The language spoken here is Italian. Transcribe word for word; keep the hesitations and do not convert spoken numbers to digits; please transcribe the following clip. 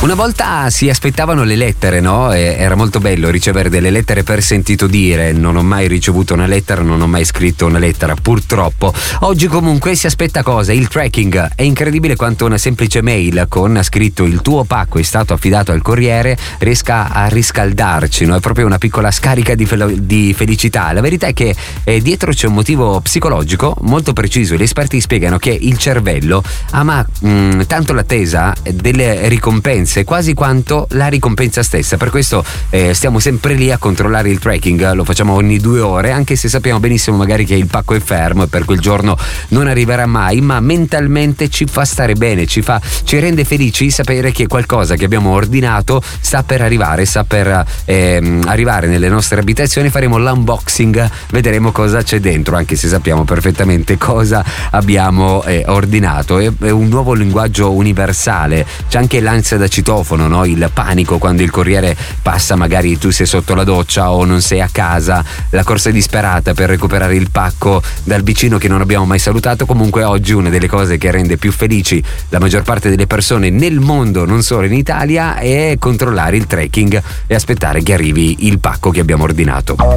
Una volta si aspettavano le lettere, no? E era molto bello ricevere delle lettere per sentito dire. Non ho mai ricevuto una lettera, non ho mai scritto una lettera, purtroppo. Oggi comunque si aspetta cosa? Il tracking. È incredibile quanto una semplice mail con scritto il tuo pacco è stato affidato al corriere riesca a riscaldarci, no? È proprio una piccola scarica di, fel- di felicità. La verità è che eh, dietro c'è un motivo psicologico molto preciso. Gli esperti spiegano che il cervello ama mh, tanto l'attesa delle ricompense quasi quanto la ricompensa stessa. Per questo eh, stiamo sempre lì a controllare il tracking, lo facciamo ogni due ore, anche se sappiamo benissimo magari che il pacco è fermo e per quel giorno non arriverà mai, ma mentalmente ci fa stare bene, ci fa ci rende felici sapere che qualcosa che abbiamo ordinato sta per arrivare, sta per ehm, arrivare nelle nostre abitazioni. Faremo l'unboxing, vedremo cosa c'è dentro, anche se sappiamo perfettamente cosa abbiamo eh, ordinato. È, è un nuovo linguaggio universale. C'è anche l'ansia da citofono, no? Il panico quando il corriere passa, magari tu sei sotto la doccia o non sei a casa, la corsa disperata per recuperare il pacco dal vicino che non abbiamo mai salutato. Comunque oggi una delle cose che rende più felici la maggior parte delle persone nel mondo, non solo in Italia, è controllare il tracking e aspettare che arrivi il pacco che abbiamo ordinato.